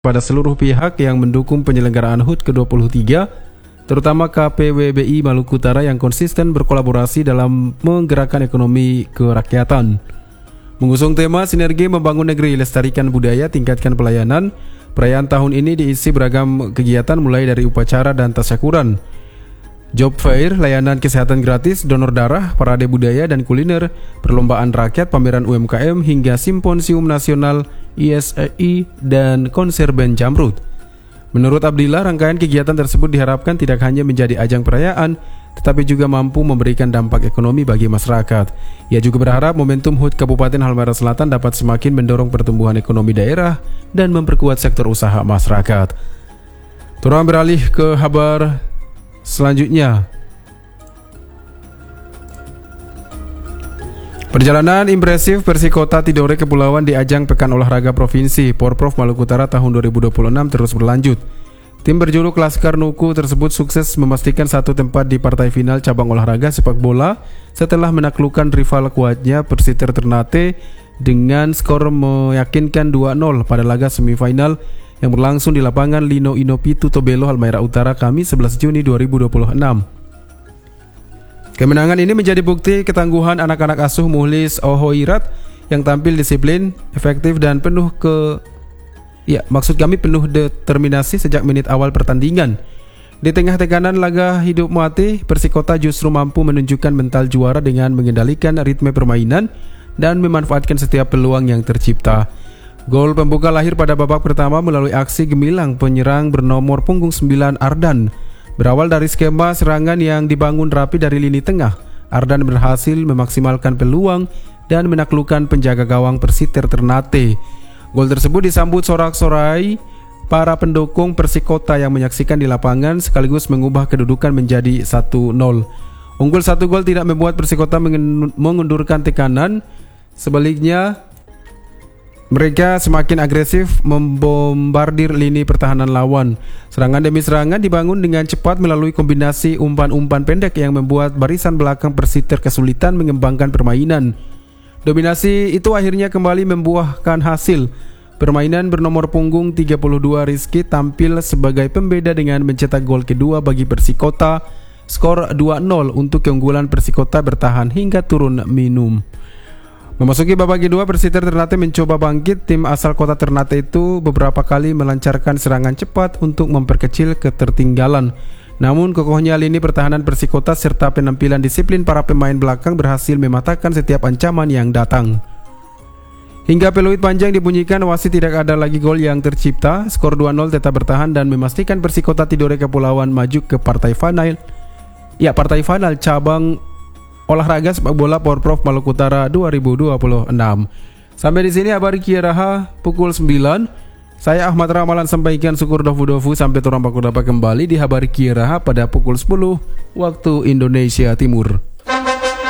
pada seluruh pihak yang mendukung penyelenggaraan HUT ke-23, terutama KPWBI Maluku Utara yang konsisten berkolaborasi dalam menggerakkan ekonomi kerakyatan. Mengusung tema Sinergi Membangun Negeri, Lestarikan Budaya, Tingkatkan Pelayanan, perayaan tahun ini diisi beragam kegiatan mulai dari upacara dan tasyakuran, job fair, layanan kesehatan gratis, donor darah, parade budaya dan kuliner, perlombaan rakyat, pameran UMKM, hingga simposium nasional ISEI dan konser band Jamrud. Menurut Abdillah, rangkaian kegiatan tersebut diharapkan tidak hanya menjadi ajang perayaan, tetapi juga mampu memberikan dampak ekonomi bagi masyarakat. Ia juga berharap momentum HUT Kabupaten Halmahera Selatan dapat semakin mendorong pertumbuhan ekonomi daerah dan memperkuat sektor usaha masyarakat. Turun beralih ke kabar selanjutnya. Perjalanan impresif Persikota Tidore Kepulauan di ajang Pekan Olahraga Provinsi Porprov Maluku Utara tahun 2026 terus berlanjut. Tim berjuluk Laskar Nuku tersebut sukses memastikan satu tempat di partai final cabang olahraga sepak bola setelah menaklukkan rival kuatnya Persiter Ternate dengan skor meyakinkan 2-0 pada laga semifinal yang berlangsung di lapangan Lino Inopitu Tobelo, Halmahera Utara, Kamis 11 Juni 2026. Kemenangan ini menjadi bukti ketangguhan anak-anak asuh Muhlis Ohoirat yang tampil disiplin, efektif dan penuh determinasi sejak menit awal pertandingan. Di tengah tekanan laga hidup mati, Persikota justru mampu menunjukkan mental juara dengan mengendalikan ritme permainan dan memanfaatkan setiap peluang yang tercipta. Gol pembuka lahir pada babak pertama melalui aksi gemilang penyerang bernomor punggung 9 Ardan. Berawal dari skema serangan yang dibangun rapi dari lini tengah, Ardan berhasil memaksimalkan peluang dan menaklukkan penjaga gawang Persiter Ternate. Gol tersebut disambut sorak-sorai para pendukung Persikota yang menyaksikan di lapangan sekaligus mengubah kedudukan menjadi 1-0. Unggul 1 gol tidak membuat Persikota mengundurkan tekanan. Sebaliknya, mereka semakin agresif membombardir lini pertahanan lawan. Serangan demi serangan dibangun dengan cepat melalui kombinasi umpan-umpan pendek yang membuat barisan belakang Persiter kesulitan mengembangkan permainan. Dominasi itu akhirnya kembali membuahkan hasil. Permainan bernomor punggung 32 Rizky tampil sebagai pembeda dengan mencetak gol kedua bagi Persikota. Skor 2-0 untuk keunggulan Persikota bertahan hingga turun minum. Memasuki babak kedua, Persiter Ternate mencoba bangkit. Tim asal kota Ternate itu beberapa kali melancarkan serangan cepat untuk memperkecil ketertinggalan. Namun kokohnya lini pertahanan Persikota serta penampilan disiplin para pemain belakang berhasil mematahkan setiap ancaman yang datang. Hingga peluit panjang dibunyikan, wasit tidak ada lagi gol yang tercipta. Skor 2-0 tetap bertahan dan memastikan Persikota Tidore Kepulauan maju ke partai final. Partai final cabang olahraga sepak bola Porprov Maluku Utara 2026. Sampai di sini kabar Kiaraha pukul 9. Saya Ahmad Ramalan sampaikan syukur dofu-dofu sampai turun baku dapat kembali di kabar Kiaraha pada pukul 10 waktu Indonesia Timur.